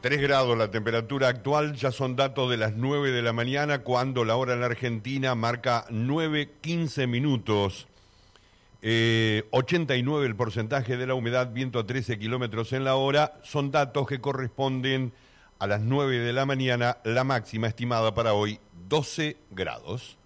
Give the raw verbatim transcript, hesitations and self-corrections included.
tres grados la temperatura actual, ya son datos de las nueve de la mañana, cuando la hora en la Argentina marca nueve quince minutos. Eh, ochenta y nueve el porcentaje de la humedad, viento a trece kilómetros en la hora. Son datos que corresponden a las nueve de la mañana, la máxima estimada para hoy, doce grados.